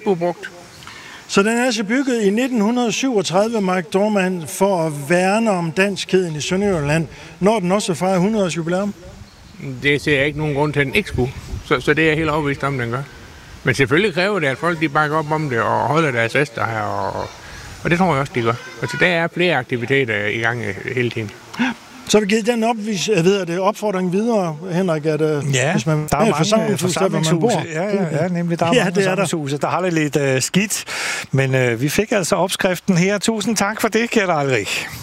ikke blevet brugt. Så den er altså bygget i 1937, Mark Dohrmann, for at værne om danskheden i Sønderjylland, når den også fejrer 100-års jubilæum? Det ser jeg ikke nogen grund til, at den ikke skulle. Så det er jeg helt overbevist om, den gør. Men selvfølgelig kræver det, at folk de bakker op om det og holder deres fester her, og det tror jeg også, de gør. Altså, der er flere aktiviteter i gang hele tiden. Så har vi givet den opfordring videre, Henrik, at hvis man der er mange forsamlingshuse, ja, nemlig der er mange forsamlingshuse, der har det lidt skidt. Men vi fik altså opskriften her. Tusind tak for det, Gert Alrik.